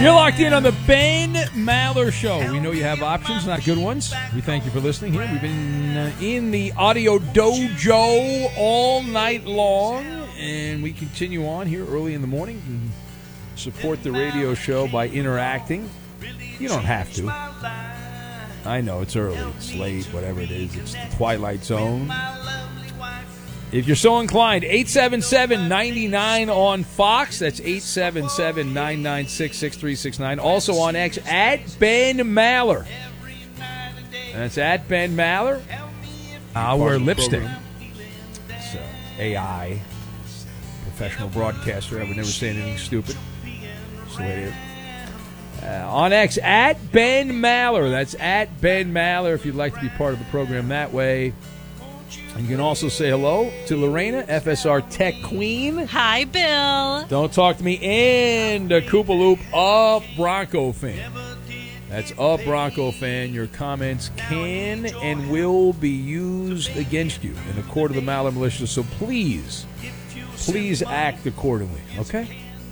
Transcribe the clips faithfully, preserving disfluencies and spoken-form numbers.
You're locked in on the Ben Maller Show. We know you have options, not good ones. We thank you for listening here. We've been uh, in the audio dojo all night long, and we continue on here early in the morning. You can support the radio show by interacting. You don't have to. I know it's early, it's late, whatever it is. It's the Twilight Zone. If you're so inclined, eight seven seven, nine nine on Fox. That's eight seven seven, nine nine six, six three six nine. Also on X, at Ben Maller. That's at Ben Maller. I'll wear lipstick. It's uh, A I. Professional broadcaster. I would never say anything stupid. That's the way it is. Uh, on X, at Ben Maller. That's at Ben Maller if you'd like to be part of the program that way. And you can also say hello to Lorena, F S R Tech Queen. Hi, Bill. Don't talk to me. And a Koopa Loop, a Bronco fan. That's a Bronco fan. Your comments can and will be used against you in the court of the Maller Militia. So please, please act accordingly. Okay?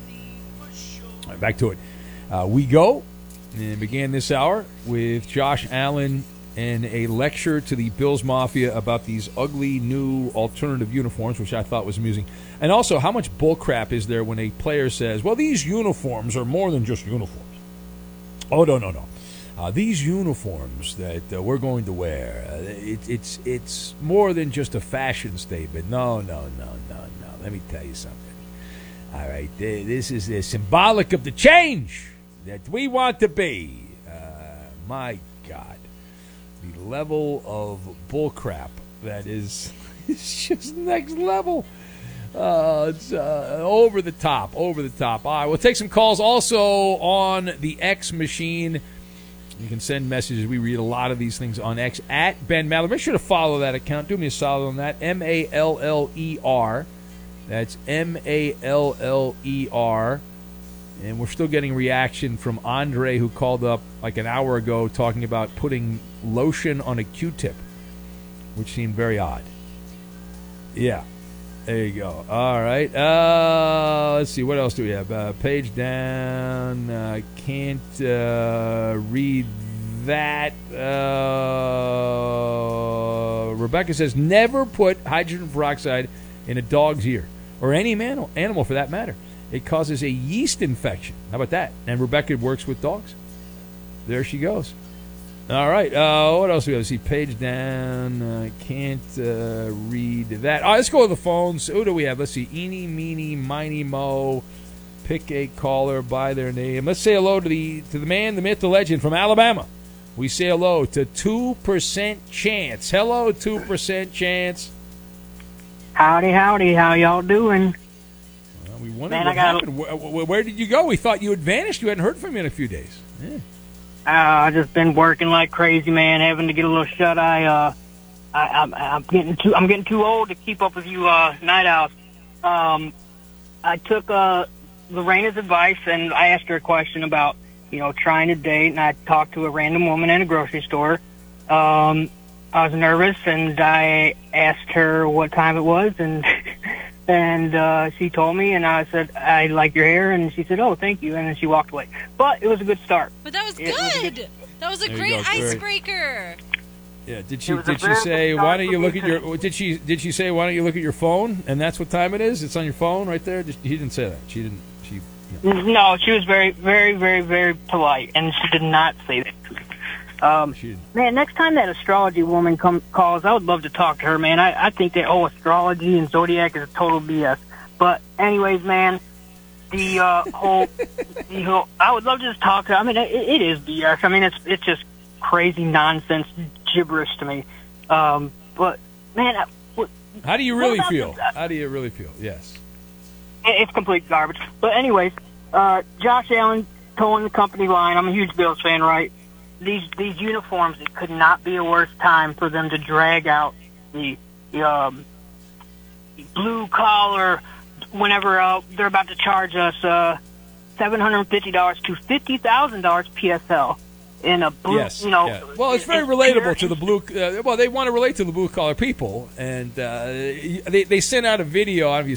All right, back to it. Uh, we go and began this hour with Josh Allen and a lecture to the Bills Mafia about these ugly new alternative uniforms, which I thought was amusing. And also, how much bullcrap is there when a player says, well, these uniforms are more than just uniforms. Oh, no, no, no. Uh, these uniforms that uh, we're going to wear, uh, it, it's it's more than just a fashion statement. No, no, no, no, no. Let me tell you something. All right, this is uh, symbolic of the change that we want to be. Uh, my God. The level of bullcrap that is it's just next level. Uh, it's uh, over the top, over the top. All right, we'll take some calls also on the X machine. You can send messages. We read a lot of these things on X, at Ben Maller. Make sure to follow that account. Do me a solid on that. M A L L E R. That's M A L L E R. And we're still getting reaction from Andre, who called up like an hour ago talking about putting lotion on a Q-tip, which seemed very odd. Yeah. There you go. All right. Uh, let's see. What else do we have? Uh, page down. I uh, can't uh, read that. Uh, Rebecca says, never put hydrogen peroxide in a dog's ear, or any animal, animal for that matter. It causes a yeast infection. How about that? And Rebecca works with dogs. There she goes. All right. Uh, what else do we have? See, page down. I uh, can't uh, read that. All right, let's go to the phones. Who do we have? Let's see. Eeny, meeny, miny, mo. Pick a caller by their name. Let's say hello to the to the man, the myth, the legend from Alabama. We say hello to two percent Chance. Hello, two percent Chance. Howdy, howdy. How y'all doing? We wondered Man, what I happened. Where, where did you go? We thought you had vanished. You hadn't heard from you in a few days. Yeah. Uh, I've just been working like crazy, man. Having to get a little shut eye. Uh, I, I'm, I'm getting too. I'm getting too old to keep up with you, uh, night owls. Um, I took uh, Lorena's advice, and I asked her a question about, you know, trying to date. And I talked to a random woman in a grocery store. Um, I was nervous, and I asked her what time it was, and. And uh, she told me, and I said, I like your hair. And she said, oh, thank you. And then she walked away. But it was a good start. But that was it good. Was good. That was a there great go, icebreaker. Yeah. Did she Did she say, why don't you look at your, did she Did she say, why don't you look at your phone? And that's what time it is? It's on your phone right there? He didn't say that. She didn't. She. No, no she was very, very, very, very polite. And she did not say that. Um, man, next time that astrology woman come, calls, I would love to talk to her, man. I, I think that whole astrology and zodiac is a total B S. But anyways, man, the uh, whole, the whole, I would love to just talk to her. I mean, it, it is B S. I mean, it's it's just crazy nonsense gibberish to me. Um, but, man, I, what, how do you really feel? This? How do you really feel? Yes. It, it's complete garbage. But anyways, uh, Josh Allen towing the company line. I'm a huge Bills fan, right? These these uniforms, it could not be a worse time for them to drag out the, the um, blue collar whenever uh, they're about to charge us uh, seven hundred fifty dollars to fifty thousand dollars P S L in a blue, yes, you know. Yeah. Well, it's very relatable to the blue. Uh, well, they want to relate to the blue collar people, and uh, they they sent out a video. I don't know if you